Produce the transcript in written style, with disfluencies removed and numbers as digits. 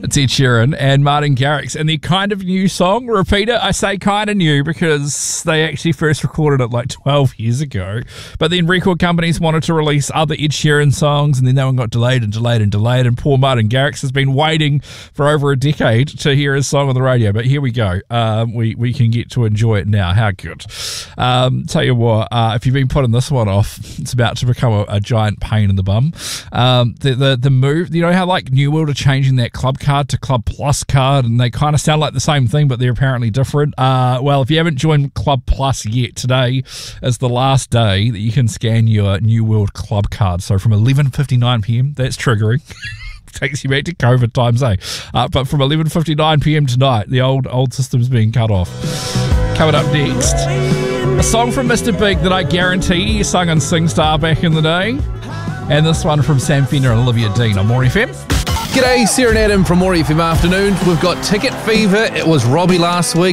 It's Ed Sheeran and Martin Garrix and their kind of new song, Repeater. I say kind of new because they actually first recorded it like 12 years ago. But then record companies wanted to release other Ed Sheeran songs, and then that one got delayed. And poor Martin Garrix has been waiting for over a decade to hear his song on the radio. But here we go. We can get to enjoy it now. How good. Tell you what, if you've been putting this one off, it's about to become a giant pain in the bum. The move, you know how like New World are changing that Club card to Club Plus card, and they kind of sound like the same thing, but they're apparently different. Well, if you haven't joined Club Plus yet, today is the last day that you can scan your New World Club card. So from 11:59 p.m, that's triggering. Takes you back to COVID times, eh? But from 11:59 p.m. tonight, the old system's being cut off. Coming up next, a song from Mr. Big that I guarantee he sung on SingStar back in the day. And this one from Sam Fender and Olivia Dean on More FM. G'day, Sarah and Adam from More FM Afternoon. We've got Ticket Fever. It was Robbie last week.